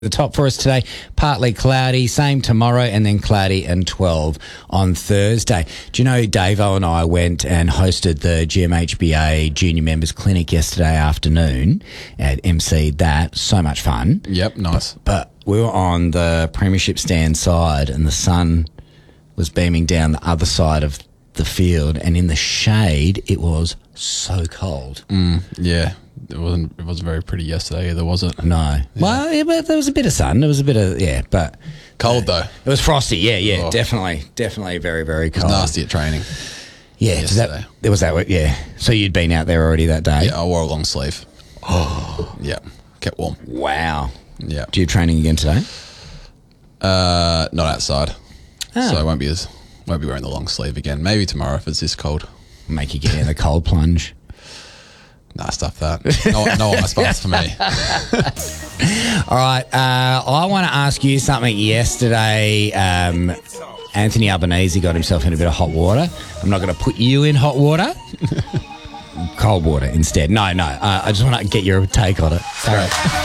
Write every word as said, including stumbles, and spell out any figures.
The top for us today, partly cloudy, same tomorrow, and then cloudy and twelve on Thursday. Do you know Davo and I went and hosted the G M H B A Junior Members Clinic yesterday afternoon and emceed that. So much fun. Yep, nice. But we were on the Premiership stand side and the sun was beaming down the other side of the field, and in the shade it was so cold. Mm, yeah. It wasn't. It wasn't very pretty yesterday either, was it? No. Yeah. Well, yeah, but there was a bit of sun. There was a bit of yeah, but cold though. It was frosty. Yeah, yeah, Oh. definitely, definitely, very, very It was cold. nasty at training. Yeah, does that, yesterday. there was that. Yeah. So you'd been out there already that day. Yeah, I wore a long sleeve. Oh, yeah, kept warm. Wow. Yeah. Do you have training again today? Uh, not outside, Ah. so I won't be as won't be wearing the long sleeve again. Maybe tomorrow if it's this cold. Make you get in the cold plunge. Nah, stuff that. No, no ice baths for me. All right. Uh, I want to ask you something. Yesterday, um, Anthony Albanese got himself in a bit of hot water. I'm not going to put you in hot water. Cold water instead. No, no. Uh, I just want to get your take on it. Great.